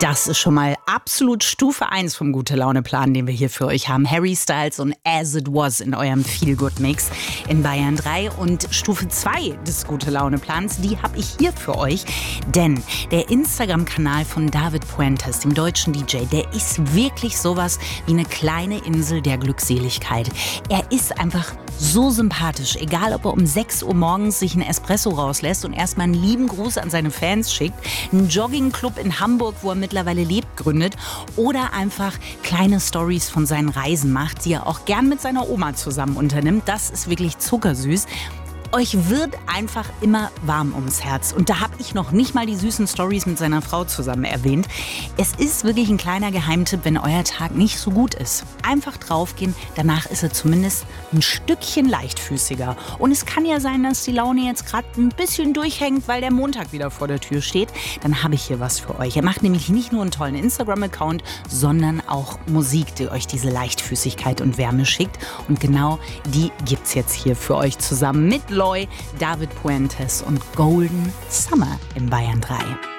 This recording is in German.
Das ist schon mal absolut Stufe 1 vom Gute-Laune-Plan, den wir hier für euch haben. Harry Styles und As It Was in eurem Feel-Good-Mix in Bayern 3. Und Stufe 2 des Gute-Laune-Plans, die habe ich hier für euch. Denn der Instagram-Kanal von David Puentes, dem deutschen DJ, der ist wirklich sowas wie eine kleine Insel der Glückseligkeit. Er ist einfach so sympathisch, egal ob er um 6 Uhr morgens sich einen Espresso rauslässt und erstmal einen lieben Gruß an seine Fans schickt, einen Joggingclub in Hamburg, wo er mittlerweile lebt, gründet oder einfach kleine Stories von seinen Reisen macht, die er auch gern mit seiner Oma zusammen unternimmt. Das ist wirklich zuckersüß. Euch wird einfach immer warm ums Herz. Und da habe ich noch nicht mal die süßen Stories mit seiner Frau zusammen erwähnt. Es ist wirklich ein kleiner Geheimtipp, wenn euer Tag nicht so gut ist. Einfach draufgehen, danach ist er zumindest ein Stückchen leichtfüßiger. Und es kann ja sein, dass die Laune jetzt gerade ein bisschen durchhängt, weil der Montag wieder vor der Tür steht. Dann habe ich hier was für euch. Er macht nämlich nicht nur einen tollen Instagram-Account, sondern auch Musik, die euch diese Leichtfüßigkeit und Wärme schickt. Und genau die gibt's jetzt hier für euch zusammen mit David Puentes und Golden Summer in Bayern 3.